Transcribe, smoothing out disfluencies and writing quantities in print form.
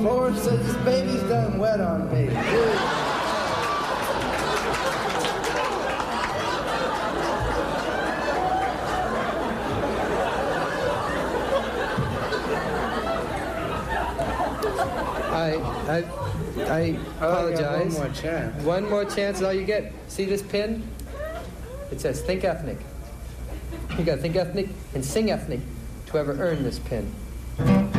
Lord says this baby's done wet on me. I apologize. One more chance. One more chance is all you get. See this pin? It says think ethnic. You gotta think ethnic and sing ethnic to ever earn this pin.